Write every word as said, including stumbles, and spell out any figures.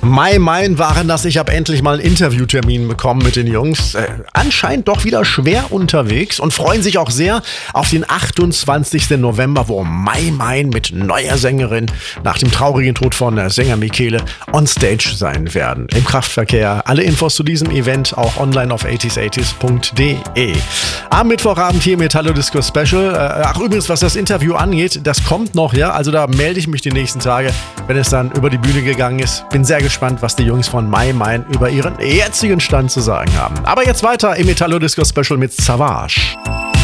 Mai, Mein waren das. Ich habe endlich mal einen Interviewtermin bekommen mit den Jungs. Äh, anscheinend doch wieder schwer unterwegs und freuen sich auch sehr auf den achtundzwanzigsten November, wo Mai, Mein mit neuer Sängerin nach dem traurigen Tod von äh, Sänger Michele on Stage sein werden. Im Kraftverkehr. Alle Infos zu diesem Event auch online auf achtziger achtzig punkt de. Am Mittwochabend hier Metallo Disco Special. Äh, ach übrigens, was das Interview angeht, das kommt noch, ja. Also da melde ich mich die nächsten Tage, wenn es dann über die Bühne gegangen ist. Bin sehr gespannt, was die Jungs von Mai, Mein über ihren jetzigen Stand zu sagen haben. Aber jetzt weiter im Metallo Disco Special mit Savage.